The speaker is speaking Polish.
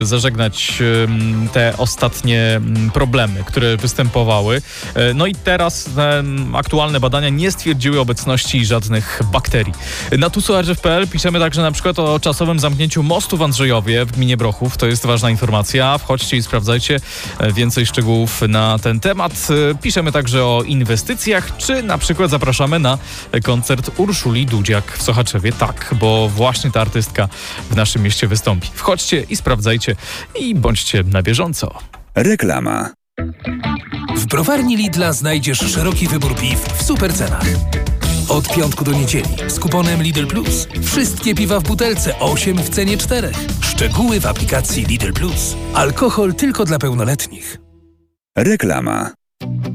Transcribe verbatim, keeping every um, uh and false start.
zażegnać te ostatnie problemy, które występowały. No i teraz te aktualne badania nie stwierdziły obecności żadnych bakterii. Na tusu r f kropka p l piszemy także na przykład o czasowym zamknięciu mostu w Andrzejowie w gminie Brochów. To jest ważna informacja. Wchodźcie i sprawdzajcie więcej szczegółów na ten temat. Piszemy także o inwestycjach, czy na przykład zapraszamy na koncert Urszuli Dudziak w Sochaczewie. Tak, bo właśnie ta artystka w naszym mieście wystąpi. Wchodźcie i sprawdzajcie i bądźcie na bieżąco. Reklama. W browarni Lidla znajdziesz szeroki wybór piw w super cenach. Od piątku do niedzieli z kuponem Lidl Plus. Wszystkie piwa w butelce, osiem w cenie czterech. Szczegóły w aplikacji Lidl Plus. Alkohol tylko dla pełnoletnich. Reklama.